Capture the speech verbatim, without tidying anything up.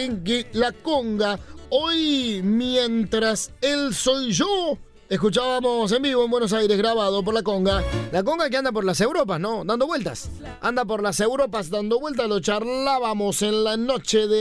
merengue, la conga. Hoy, mientras él soy yo, escuchábamos en vivo en Buenos Aires, grabado por la conga. La conga que anda por las Europas, ¿no? Dando vueltas. Anda por las Europas dando vueltas. Lo charlábamos en la noche de